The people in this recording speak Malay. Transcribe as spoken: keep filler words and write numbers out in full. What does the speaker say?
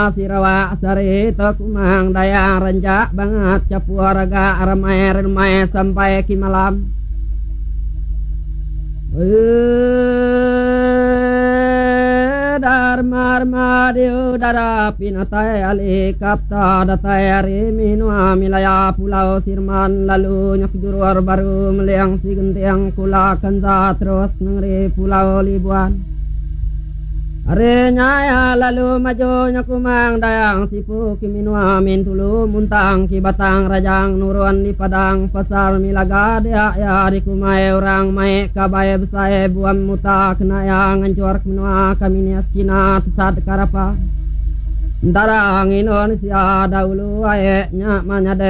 Sirawa sarita kumang daya rancak banget capuaraga ramai ramai sampai ki malam. Dharma Madeu Dara Pinatai Ali Kapta Datai Ari Minua Milaya Pulau Sirman lalu nyak jurur baru meliang si gentiang kula kanza terus ngeri Pulau Libuan. Are nyaya lalu maju nyakumang dayang sipu kiminua min tulu muntang ki batang rajang nuruan di padang pasar milaga dia ya di kumai orang mai kabai besai buam muta kenaya ngancur menua kami Cina tesat karapa ntarang Indonesia dahulu aye nyak manyade